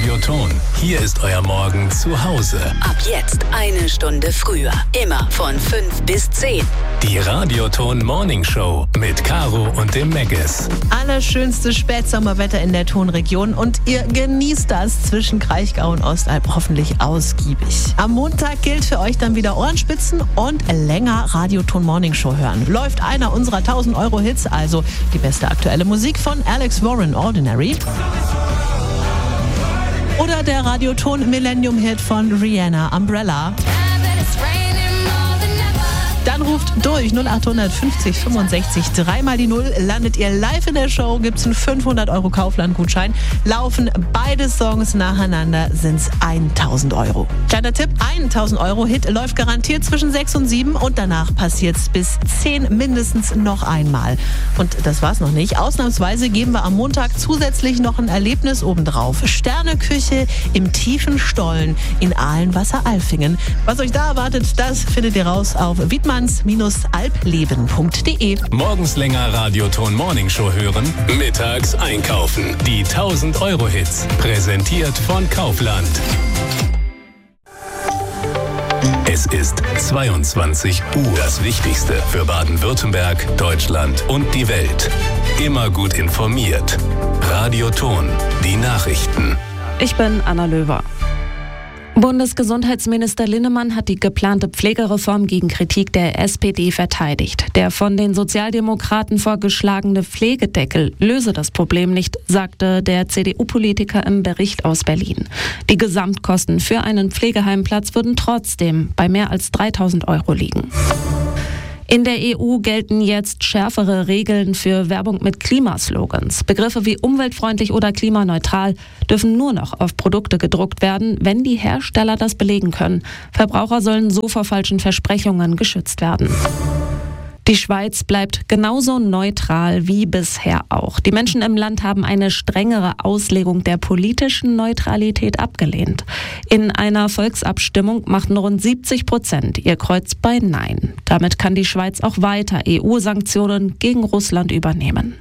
Radioton. Hier ist euer Morgen zu Hause. Ab jetzt 1 Stunde früher. Immer von 5 bis 10. Die Radioton Morning Show mit Caro und dem Meggis. Allerschönste Spätsommerwetter in der Tonregion und ihr genießt das zwischen Kraichgau und Ostalb hoffentlich ausgiebig. Am Montag gilt für euch dann wieder Ohrenspitzen und länger Radioton Morning Show hören. Läuft einer unserer 1000 Euro Hits, also die beste aktuelle Musik von Alex Warren, Ordinary. Oder der Radioton Millennium Hit von Rihanna, Umbrella. Dann ruft durch 0800 50 65 3 die 0. Landet ihr live in der Show, gibt's einen 500 Euro Kaufland-Gutschein. Laufen beide Songs nacheinander, sind's 1000 Euro. Kleiner Tipp, 1000 Euro Hit läuft garantiert zwischen 6 und 7 und danach passiert's bis 10 mindestens noch einmal. Und das war's noch nicht. Ausnahmsweise geben wir am Montag zusätzlich noch ein Erlebnis obendrauf. Sterneküche im tiefen Stollen in Ahlenwasser-Alfingen. Was euch da erwartet, das findet ihr raus auf wiedmanns-albleben.de. Morgens länger Radioton Morning Show hören, mittags einkaufen. Die 1000 Euro Hits. Präsentiert von Kaufland. Es ist 22 Uhr. Das Wichtigste für Baden-Württemberg, Deutschland und die Welt. Immer gut informiert. Radioton. Die Nachrichten. Ich bin Anna Löwer. Bundesgesundheitsminister Linnemann hat die geplante Pflegereform gegen Kritik der SPD verteidigt. Der von den Sozialdemokraten vorgeschlagene Pflegedeckel löse das Problem nicht, sagte der CDU-Politiker im Bericht aus Berlin. Die Gesamtkosten für einen Pflegeheimplatz würden trotzdem bei mehr als 3.000 Euro liegen. In der EU gelten jetzt schärfere Regeln für Werbung mit Klimaslogans. Begriffe wie umweltfreundlich oder klimaneutral dürfen nur noch auf Produkte gedruckt werden, wenn die Hersteller das belegen können. Verbraucher sollen so vor falschen Versprechungen geschützt werden. Die Schweiz bleibt genauso neutral wie bisher auch. Die Menschen im Land haben eine strengere Auslegung der politischen Neutralität abgelehnt. In einer Volksabstimmung machten rund 70% ihr Kreuz bei Nein. Damit kann die Schweiz auch weiter EU-Sanktionen gegen Russland übernehmen.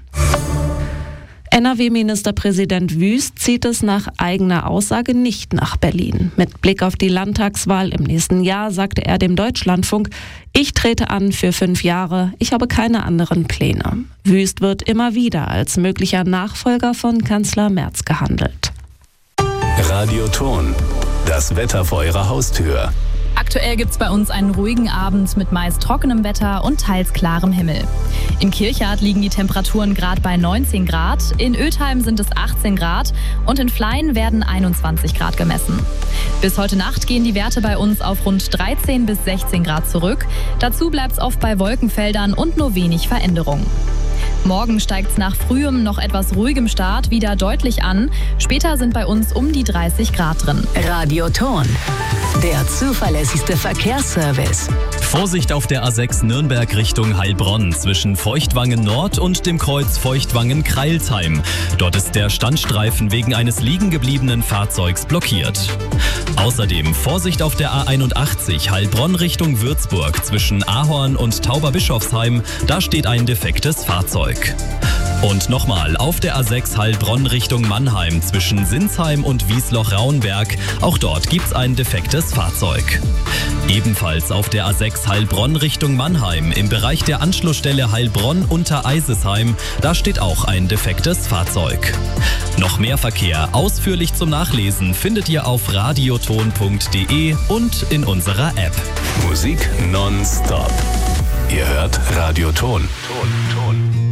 NRW-Ministerpräsident Wüst zieht es nach eigener Aussage nicht nach Berlin. Mit Blick auf die Landtagswahl im nächsten Jahr sagte er dem Deutschlandfunk: Ich trete an für 5 Jahre, ich habe keine anderen Pläne. Wüst wird immer wieder als möglicher Nachfolger von Kanzler Merz gehandelt. Radioton. Das Wetter vor eurer Haustür. Aktuell gibt's bei uns einen ruhigen Abend mit meist trockenem Wetter und teils klarem Himmel. In Kirchhardt liegen die Temperaturen gerade bei 19 Grad, in Ötheim sind es 18 Grad und in Flein werden 21 Grad gemessen. Bis heute Nacht gehen die Werte bei uns auf rund 13 bis 16 Grad zurück. Dazu bleibt's oft bei Wolkenfeldern und nur wenig Veränderung. Morgen steigt's nach frühem, noch etwas ruhigem Start wieder deutlich an. Später sind bei uns um die 30 Grad drin. Radioton. Der zuverlässigste Verkehrsservice. Vorsicht auf der A6 Nürnberg Richtung Heilbronn zwischen Feuchtwangen Nord und dem Kreuz Feuchtwangen-Kreilsheim. Dort ist der Standstreifen wegen eines liegengebliebenen Fahrzeugs blockiert. Außerdem Vorsicht auf der A81 Heilbronn Richtung Würzburg zwischen Ahorn und Tauberbischofsheim. Da steht ein defektes Fahrzeug. Und nochmal auf der A6 Heilbronn Richtung Mannheim zwischen Sinsheim und Wiesloch-Raunberg. Auch dort gibt's ein defektes Fahrzeug. Ebenfalls auf der A6 Heilbronn Richtung Mannheim im Bereich der Anschlussstelle Heilbronn unter Eisesheim. Da steht auch ein defektes Fahrzeug. Noch mehr Verkehr ausführlich zum Nachlesen findet ihr auf radioton.de und in unserer App. Musik nonstop. Ihr hört Radioton. Ton.